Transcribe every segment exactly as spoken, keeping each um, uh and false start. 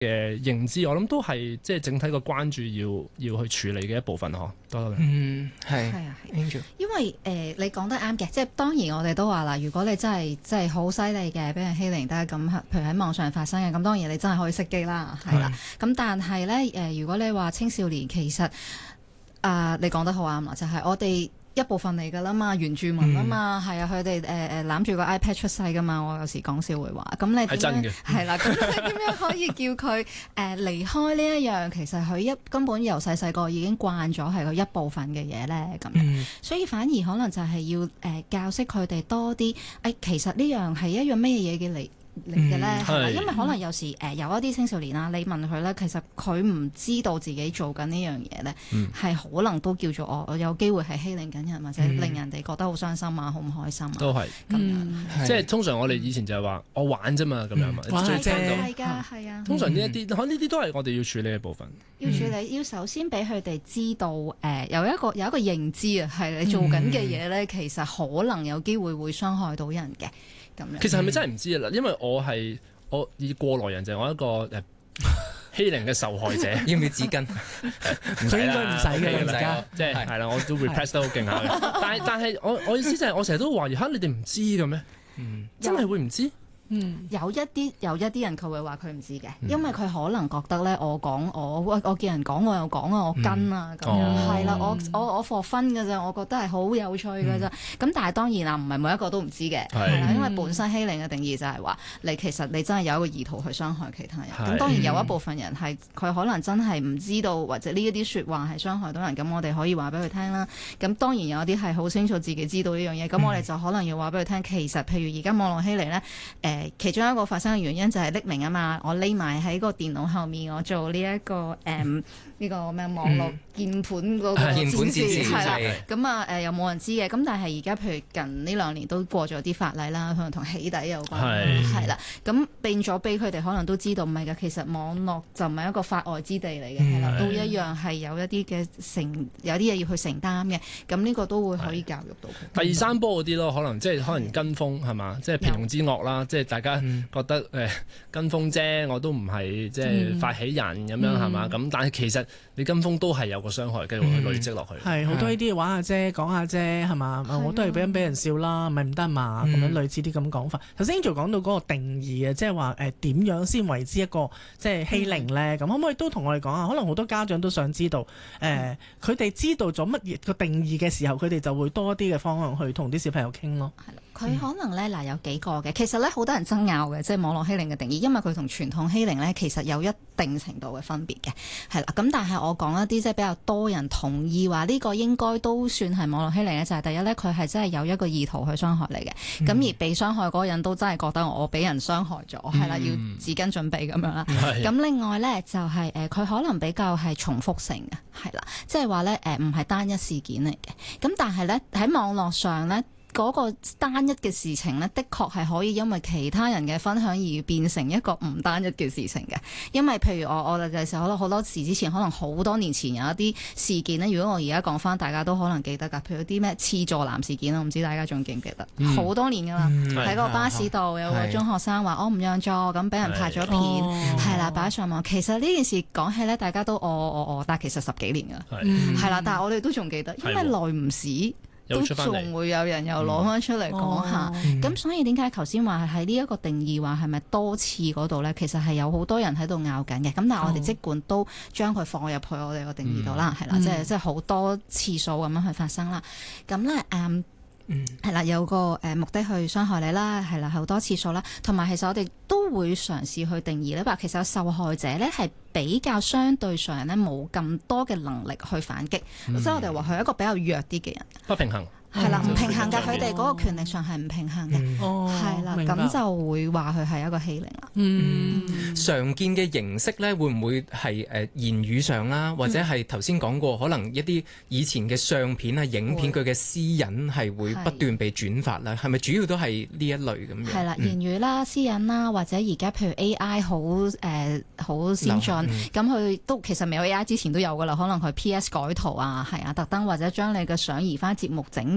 嘅認知，我諗都係即係整體個關注要要去處理嘅一部分嗬。多多嗯，係。 係啊，係 Angel 因為誒、呃、你講得啱嘅，即係當然我哋都話啦，如果你真係真係好犀利嘅，俾人欺凌得咁，譬如喺網上發生嘅，咁當然你真係可以熄機啦，係啦。咁但係咧誒，如果你話青少年其實啊、呃，你講得好啱啦，就係、是、我哋一部分嚟㗎啦嘛，原住民啊嘛，係、嗯、啊，佢哋誒誒攬住個 iPad 出世㗎嘛，我有時講笑會話，咁你點樣係啦？咁你點樣可以叫佢誒、呃、離開呢一樣？其實佢一根本由細細個已經慣咗係佢一部分嘅嘢咧，咁樣，嗯、所以反而可能就係要誒、呃、教識佢哋多啲。誒、哎，其實呢樣係一樣咩嘢嘅嚟嚟嘅咧？係啦、嗯，因為可能有時誒、呃、有一啲青少年啦，你問佢咧，其實佢唔知道自己做緊呢樣嘢咧，係、嗯、可能都叫做我我有機會係欺凌緊人，或者令人哋覺得好傷心啊，好唔開心啊，都係咁樣。 即係通常我哋以前就係話我玩啫嘛，咁樣嘛，最正係㗎，係啊。 通常呢一啲，可能呢啲都係我哋要處理嘅部分。 要處理，要首先俾佢哋知道，誒、呃、有一個有一個認知啊，係你做緊嘅嘢咧，其實可能有機會會傷害到人嘅。咁樣其實係咪真係唔知啊？嗱，因為我係我以過來人，就係我一個誒欺凌嘅受害者， 要唔要紙巾？ 唔使啦，唔使嘅而家，即係係啦，我都 repress 得好勁下嘅。但係但係我我意思就係，我成日都懷疑嚇你哋唔知嘅咩？嗯，真係會唔知？ 嗯，有一啲有一啲人佢會話佢唔知嘅，嗯、因為佢可能覺得咧，我講我我我見人講我又講啊，我跟啊咁、嗯、樣，係啦、哦，我我我 for fun 㗎咋，我覺得係好有趣㗎咋。咁、嗯、但係當然啦，唔係每一個都唔知嘅，係啦，因為本身欺凌嘅定義就係話你其實你真係有一個意圖去傷害其他人。咁、嗯、當然有一部分人係佢可能真係唔知道或者呢一啲説話係傷害到人，咁我哋可以話俾佢聽啦。咁當然有啲係好清楚自己知道呢樣嘢，咁、嗯、我哋就可能要話俾佢聽，其實譬如而家網絡欺凌咧，誒、呃。其中一個發生嘅原因就係匿名啊嘛，我匿埋喺個電腦後面，我做呢、這、一個誒呢、嗯這個咩網絡鍵盤嗰個戰士係啦，咁啊誒又冇人知嘅，咁但係而家譬如近呢兩年都過咗啲法例啦，可能同起底有關係啦，咁變咗俾佢哋可能都知道唔係㗎，其實網絡就唔係一個法外之地嚟嘅，係啦，都一樣係有一啲嘅承有啲嘢要去承擔嘅，咁呢個都會可以教育到佢。第二三波嗰啲咯，可能即係可能跟風係嘛，即係平庸之惡啦，即係大家覺得誒跟風啫，我都唔係即係發起人咁樣係嘛，咁但係其實你跟風都係有個傷害，繼續去累積落去。 係好多呢啲玩下啫，講下啫係嘛，我都係俾人俾人笑啦，咪唔得嘛，咁樣類似啲咁講法。頭先 Angel 講到嗰個定義啊，即係話誒點樣先為之一個即係欺凌咧？咁可唔可以都同我哋講下？可能好多家長都想知道誒，佢哋知道咗乜嘢個定義嘅時候，佢哋就會多啲嘅方向去同啲小朋友傾咯。 佢可能咧嗱有幾個嘅，其實咧好多人爭拗嘅，即係網絡欺凌嘅定義，因為佢同傳統欺凌咧其實有一定程度嘅分別嘅，係啦。咁但係我講一啲即係比較多人同意話呢個應該都算係網絡欺凌嘅，就係、是、第一咧，佢係真係有一個意圖去傷害你嘅，咁、嗯、而被傷害嗰個人都真係覺得我俾人傷害咗，係啦、嗯，要紙巾準備咁樣啦。咁、嗯、另外咧就係、是、誒，佢、呃、可能比較係重複性嘅，係啦，即係話咧誒，唔、呃、係單一事件嚟嘅。咁但係咧喺網絡上咧。嗰個單一嘅事情呢，的確係可以因為其他人嘅分享而變成一個唔單一嘅事情嘅。因為譬如我我哋時候好多好多時之前，可能好多年前有一啲事件呢，如果我而家講翻，大家都可能記得㗎。譬如啲咩刺座男事件，我唔知大家仲記唔記得？好、嗯、多年㗎啦，喺、嗯、個巴士度有個中學生話我唔讓座，咁俾人拍咗片，係啦擺上網。其實呢件事講起呢，大家都哦哦哦，但係其實十幾年㗎，係啦、嗯，但係我哋都仲記得，因為耐唔時。都仲會有人又攞翻出嚟講下，咁、嗯哦、所以點解頭先話喺呢一個定義話係咪多次嗰度咧？其實係有好多人喺度拗緊嘅，咁但係我哋即管都將佢放入去我哋個定義度啦，係啦、嗯，即係即係好多次數咁樣去發生啦。咁咧誒，係啦、嗯，有個誒目的去傷害你啦，係啦，好多次數啦，同埋其實我哋都會嘗試去定義咧，話其實有受害者咧係比較相對上咧冇咁多嘅能力去反擊，即係、嗯、我哋話佢係一個比較弱啲嘅人， 不平衡。 係啦，唔平衡㗎，佢哋嗰個權力上係唔平衡嘅，係啦、嗯，咁、哦、就會話佢係一個欺凌啦。 嗯，嗯常見嘅形式咧，會唔會係誒言語上啦，或者係頭先講過，可能一啲以前嘅相片啊、影片佢嘅私隱係會不斷被轉發啦，係咪主要都係呢一類咁樣？係啦，言語啦、私隱啦，或者而家譬如 A I 好誒好先進，咁佢、嗯、都其實未有 A I 之前都有㗎啦，可能佢 P S 改圖啊，係啊，特登或者將你嘅相移翻節目整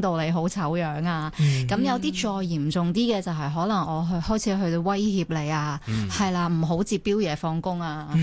到你好醜樣啊。咁、 嗯、 有啲再嚴重啲嘅就係可能我去開始去到威脅你啊，係啦、嗯，唔好接標嘢放工啊。